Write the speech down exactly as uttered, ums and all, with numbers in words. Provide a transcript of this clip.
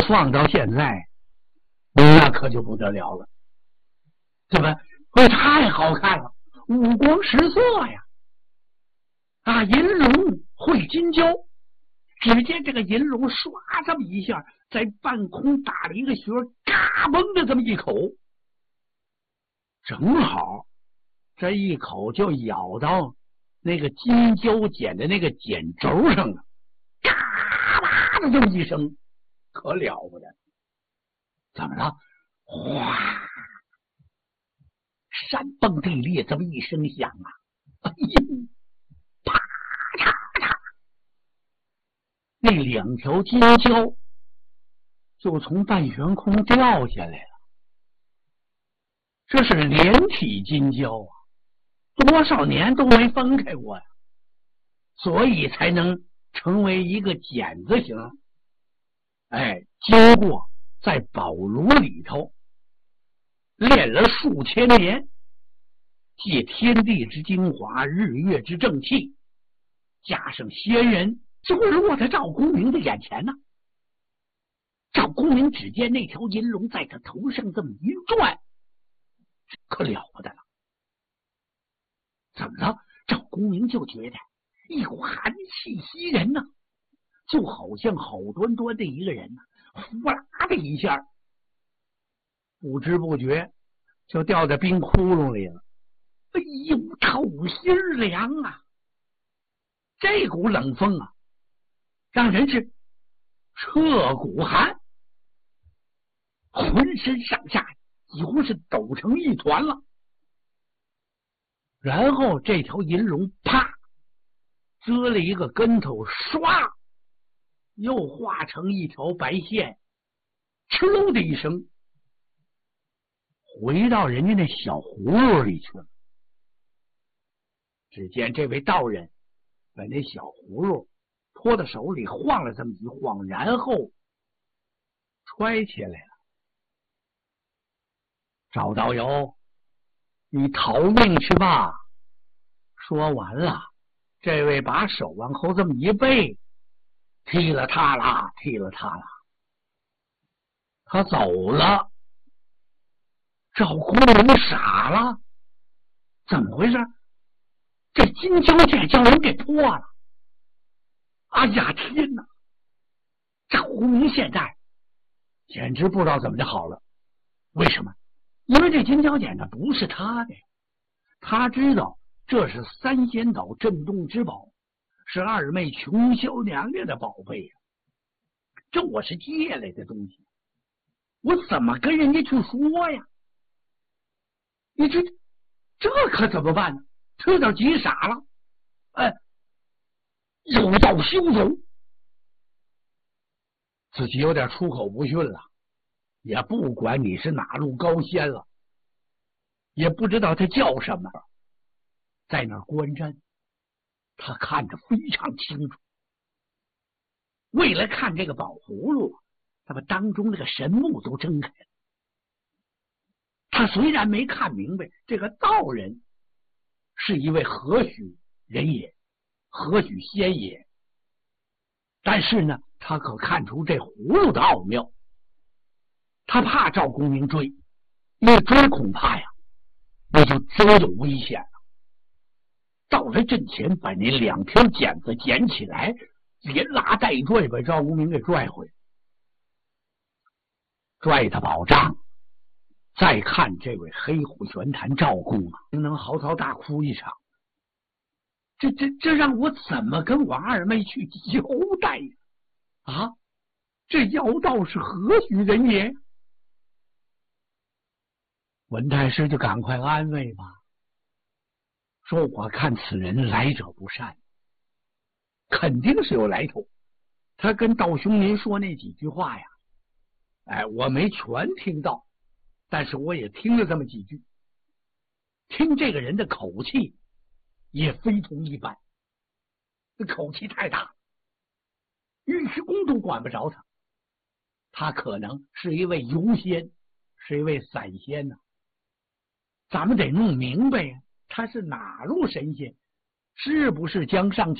放到现在，那可就不得了了，对吧？这太好看了，五光十色呀！啊，银龙会金蛟，只见这个银龙唰这么一下，在半空打了一个旋，嘎嘣的这么一口，正好这一口就咬到那个金蛟剪的那个剪轴上了，嘎啦的这么一声，可了不得！怎么了？哗，山崩地裂这么一声响啊！哎呦，啪嚓嚓，那两条金蛟就从半悬空掉下来了。这是连体金蛟啊，多少年都没分开过呀，所以才能成为一个茧子形。哎，经过在宝炉里头练了数千年，借天地之精华，日月之正气，加上仙人，就落在赵公明的眼前呢。赵公明只见那条银龙在他头上这么一转，可了不得了。怎么了？赵公明就觉得一股寒气袭人呢、啊，就好像好端端的一个人呢、啊，呼啦的一下，不知不觉就掉在冰窟窿里了。哎呦，透心凉啊！这股冷风啊，让人是彻骨寒，浑身上下几乎是抖成一团了。然后这条银龙啪遮了一个跟头，唰又化成一条白线，哧溜的一声回到人家那小葫芦里去了。只见这位道人把那小葫芦托到手里晃了这么一晃，然后揣起来了。赵道友，你逃命去吧。说完了，这位把手往后这么一背，踢了他了，踢了他了，他走了。赵公明傻了，怎么回事？这金蛟剑叫人给破了！哎呀天哪！赵公明现在简直不知道怎么就好了。为什么？因为这金蛟剑呢不是他的，他知道这是三仙岛镇洞之宝，是二妹琼霄娘娘的宝贝呀、啊。这我是借来的东西，我怎么跟人家去说呀？你这这可怎么办呢？他有点急傻了，哎，有道休走，自己有点出口不逊了，也不管你是哪路高仙了，也不知道他叫什么，在那儿观战，他看得非常清楚。为了看这个宝葫芦，他把当中那个神目都睁开了。他虽然没看明白这个道人是一位何许人也，何许仙也，但是呢，他可看出这葫芦的奥妙。他怕赵公明追，一追恐怕呀，那就真有危险了。到了阵前，把那两条剪子捡起来，连拉带拽把赵公明给拽回来，拽他宝杖。再看这位黑虎玄坛赵公啊，能嚎啕大哭一场，这这这让我怎么跟王二妹去交代呀？啊，这妖道是何许人也？文太师就赶快安慰吧，说我看此人来者不善，肯定是有来头。他跟道兄您说那几句话呀，哎，我没全听到，但是我也听了这么几句，听这个人的口气也非同一般，这口气太大，尉迟恭都管不着他，他可能是一位游仙，是一位散仙呢、啊。咱们得弄明白呀，他是哪路神仙，是不是江上